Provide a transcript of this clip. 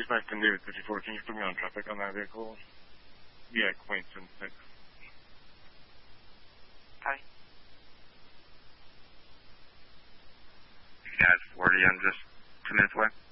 Nice David 54. Can you put me on traffic on that vehicle? Yeah, Quainton 6. Hi. Yeah, it's 40. I'm just 2 minutes away.